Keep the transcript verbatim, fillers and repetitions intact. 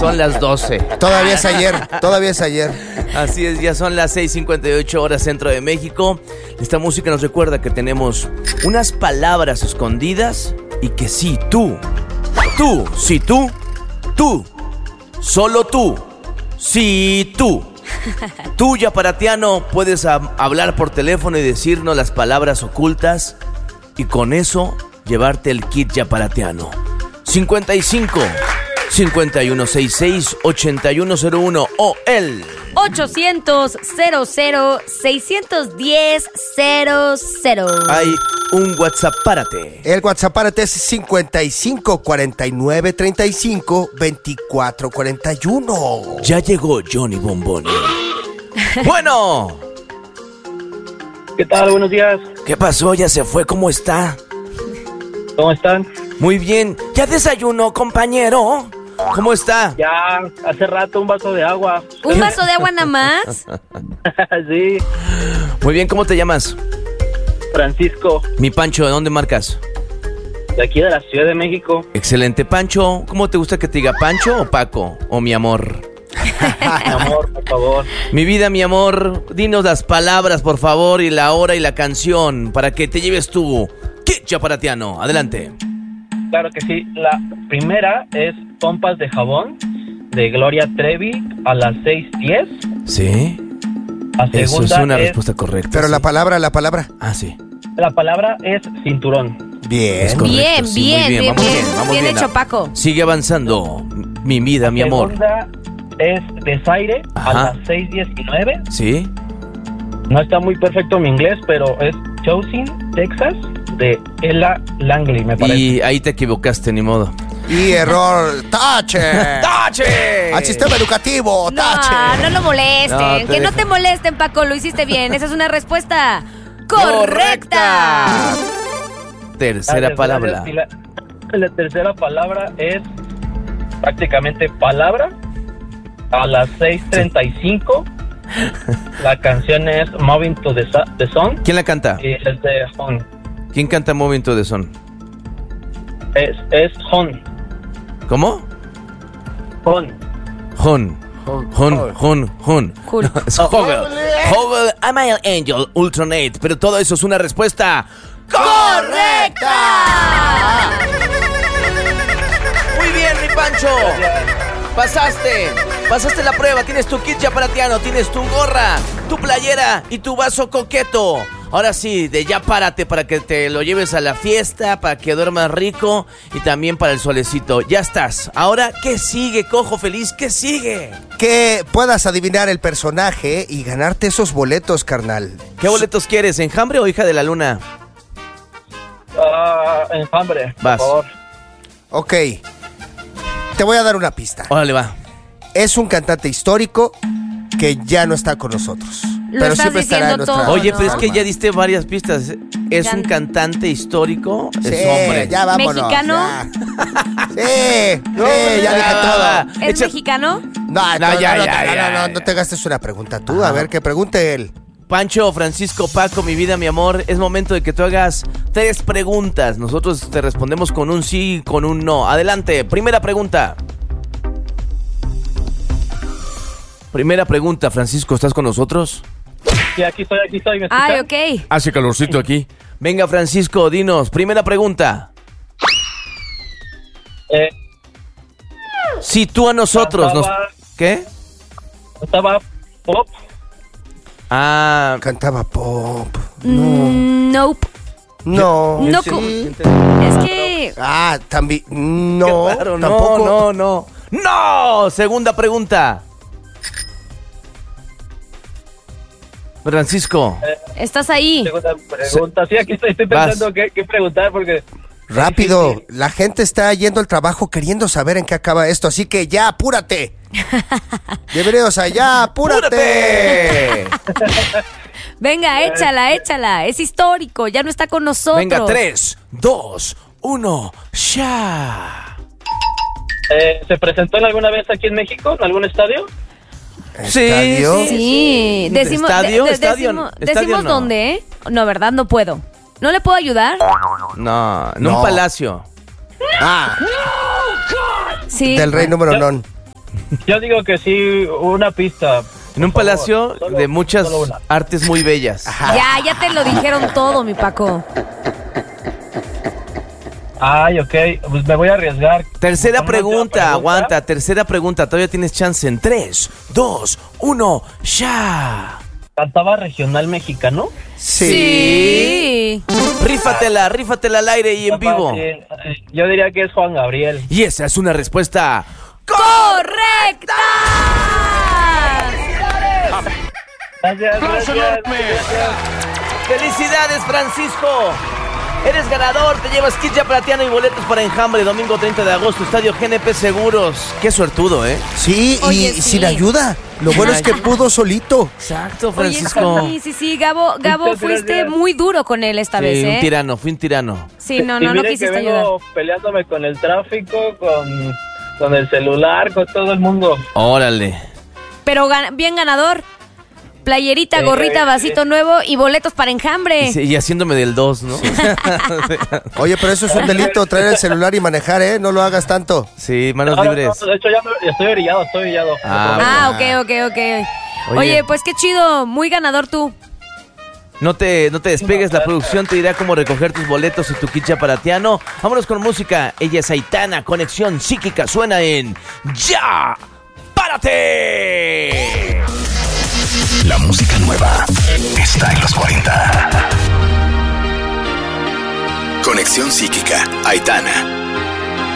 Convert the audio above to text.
son las doce. Todavía es ayer, todavía es ayer. Así es, ya son las seis cincuenta y ocho horas centro de México. Esta música nos recuerda que tenemos unas palabras escondidas y que sí, tú, tú, sí, tú, tú, solo tú, sí, tú. Tú, yaparatiano, puedes a- hablar por teléfono y decirnos las palabras ocultas y con eso llevarte el kit yaparatiano. cincuenta y cinco, cincuenta y uno sesenta y seis, ochenta y uno cero uno o el ochocientos, cero cero, seiscientos diez, cero cero. hay un WhatsApp, párate. El WhatsApp párate es cincuenta y cinco, cuarenta y nueve, treinta y cinco, veinticuatro, cuarenta y uno. Ya llegó Johnny Bomboni. Bueno, ¿Qué tal? Buenos días. ¿qué pasó? ¿Ya se fue? ¿Cómo está? ¿Cómo están? Muy bien. ¿Ya desayunó, compañero? ¿Cómo está? Ya hace rato un vaso de agua. ¿Un vaso de agua nada más? Sí, Muy bien, ¿cómo te llamas? Francisco, Mi Pancho, ¿de dónde marcas? de aquí de la Ciudad de México. Excelente, Pancho. ¿Cómo te gusta que te diga Pancho o Paco? O mi amor. Mi amor, por favor. Mi vida, mi amor, dinos las palabras, por favor, y la hora y la canción para que te lleves tu kit yaparatiano. Adelante. Claro que sí. La primera es pompas de jabón de Gloria Trevi a las seis diez. ¿Sí? La Eso es segunda una es, respuesta correcta. Pero sí. la palabra, la palabra. Ah, sí. la palabra es cinturón. Bien. Es correcto, Bien, sí, bien, muy bien, vamos bien. bien, vamos Bien bien. hecho, Paco. Sigue avanzando, mi vida, mi La amor. segunda es desaire Ajá. a las seis diecinueve. ¿Sí? No está muy perfecto mi inglés, pero es Chosin, Texas, de Ella Langley, me parece. Y ahí te equivocaste, ni modo. Y error. ¡Tache! ¡Tache! Al sistema educativo, No, tache. no lo molesten. No, te que no dejo. te molesten, Paco. Lo hiciste bien. Esa es una respuesta correcta. Tercera Gracias, palabra. gracias. Y La, la tercera palabra es prácticamente palabra a las seis treinta y cinco. La canción es Moving to the, Su- the Sun ¿Quién la canta? y es de Hon. ¿Quién canta Movimiento de Son? Es, es Hon. ¿Cómo? Hon. Hon. Hon, Hon, Hon. Cool. No, es Hogel. Hogel, I'm an Angel, Ultronate. Pero todo eso es una respuesta correcta. Muy bien, mi Pancho. Pasaste. Pasaste la prueba. Tienes tu kit yaparatiano, tienes tu gorra, tu playera y tu vaso coqueto. Ahora sí, de ya párate para que te lo lleves a la fiesta, para que duermas rico y también para el solecito. Ya estás. Ahora, ¿qué sigue, cojo feliz? ¿Qué sigue? Que puedas adivinar el personaje y ganarte esos boletos, carnal. ¿Qué boletos quieres? ¿Enjambre o hija de la luna? Ah, enjambre, por Vas. favor. Ok. Te voy a dar una pista. Órale, va. Es un cantante histórico que ya no está con nosotros. Lo pero estás siempre estará en diciendo nuestra... todo, Oye, no. pero es que ya diste varias pistas. Es Can- un cantante histórico, Sí, es hombre. ya vámonos. ¿Mexicano? ya. Sí, No, sí, ya dije nada. todo. ¿Es Echa- mexicano? No, No, no, ya, no, ya, no, ya, no, no, ya. no te gastes una pregunta tú. A Ajá. ver, que pregunte él. Pancho, Francisco, Paco, mi vida, mi amor, es momento de que tú hagas tres preguntas. Nosotros te respondemos con un sí y con un no. Adelante, primera pregunta. Primera pregunta, Francisco, ¿estás con nosotros? Sí, aquí estoy, aquí estoy. ¿Me escuchan? Ay, ok. Hace calorcito aquí. Venga, Francisco, dinos, primera pregunta. Eh, Si tú a nosotros nos... Cantaba- ¿Qué? estaba pop. Ah, Cantaba pop. Mm, nope. No. No, sí. cu- Es que... Ah, también. No, qué raro, tampoco. no, no, no. ¡No! Segunda pregunta. Francisco, Estás ahí. Segunda pregunta. Sí, aquí estoy, estoy pensando Vas. qué, qué preguntar porque... Rápido, Sí, sí, la gente está yendo al trabajo queriendo saber en qué acaba esto, así que ya, apúrate. Bienvenidos allá, apúrate. ¡apúrate! Venga, échala, échala. Es histórico. Ya no está con nosotros. Venga, tres, dos, uno, ya. Eh, ¿Se presentó alguna vez aquí en México, en algún estadio? Sí, ¿Estadio? sí. Sí. Decimos, ¿Estadio? de- de- ¿Estadio? decimos, ¿Estadio decimos no? dónde, ¿eh? No, ¿verdad? No puedo. ¿No le puedo ayudar? No, en No. un palacio. Ah, Sí. del rey número Yo- non. Yo digo que sí, una pista. En un palacio Solo- de muchas solo una. artes muy bellas. Ya, ya te lo dijeron todo, mi Paco. Ay, ok, pues me voy a arriesgar. Tercera ¿Cómo pregunta, es la aguanta, tercera pregunta, todavía tienes chance en tres, dos, uno, ya. ¿Cantaba regional mexicano? Sí. Rífatela, rífatela al aire y en vivo. Sí, eh, yo diría que es Juan Gabriel. Y esa es una respuesta. ¡Correcta! Gracias, gracias, gracias. ¡Felicidades, Francisco! Eres ganador, te llevas kit ya platiano y boletos para Enjambre, domingo treinta de agosto, Estadio G N P Seguros. Qué suertudo, ¿eh? Sí, Oye, y sí. sin ayuda. Lo bueno es que pudo solito. Exacto, Oye, Francisco. sí, sí, sí, Gabo, Gabo, Muchas fuiste gracias. muy duro con él esta Sí, vez, un ¿eh? tirano, fui un tirano. Sí, no, Y no, no miren quisiste que vengo ayudar. peleándome con el tráfico, con, con el celular, con todo el mundo. Órale. Pero gan- bien ganador. Playerita, Sí, gorrita, sí. vasito nuevo y boletos para Enjambre. Y, se- y haciéndome del dos, ¿no? Oye, pero eso es un delito, traer el celular y manejar, ¿eh? No lo hagas tanto. Sí, manos No, no, libres. no, de hecho, ya me- estoy orillado, estoy orillado. Ah, Ah, bueno. ok, ok, ok. Oye, Oye. pues qué chido, muy ganador tú. No te, no te despegues, la producción te dirá cómo recoger tus boletos y tu kit chaparatiano. Vámonos con música. Ella es Aitana, Conexión Psíquica, suena en Ya, Párate. La música nueva está en los cuarenta. Conexión Psíquica, Aitana.